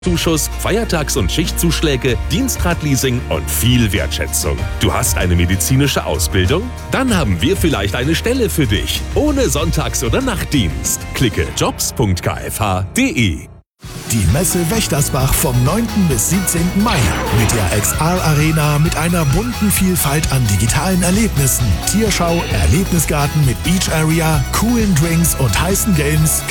Zuschuss, Feiertags- und Schichtzuschläge, Dienstradleasing und viel Wertschätzung. Du hast eine medizinische Ausbildung? Dann haben wir vielleicht eine Stelle für dich. Ohne Sonntags- oder Nachtdienst. Klicke jobs.kfh.de. Die Messe Wächtersbach vom 9. bis 17. Mai mit der XR Arena mit einer bunten Vielfalt an digitalen Erlebnissen, Tierschau, Erlebnisgarten mit Beach Area, coolen Drinks und heißen Games,